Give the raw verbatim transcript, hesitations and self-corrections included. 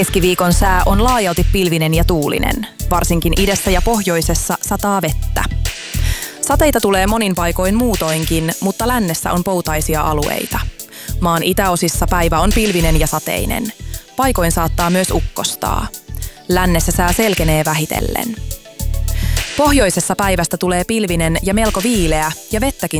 Keskiviikon sää on laajalti pilvinen ja tuulinen. Varsinkin idässä ja pohjoisessa sataa vettä. Sateita tulee monin paikoin muutoinkin, mutta lännessä on poutaisia alueita. Maan itäosissa päivä on pilvinen ja sateinen. Paikoin saattaa myös ukkostaa. Lännessä sää selkenee vähitellen. Pohjoisessa päivästä tulee pilvinen ja melko viileä ja vettäkin